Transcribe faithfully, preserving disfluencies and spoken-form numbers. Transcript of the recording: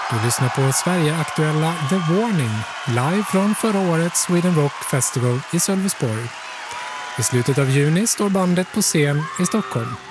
Du lyssnar på Sverige-aktuella The Warning, live från förra årets Sweden Rock Festival i Sölvesborg. I slutet av juni står bandet på scen i Stockholm.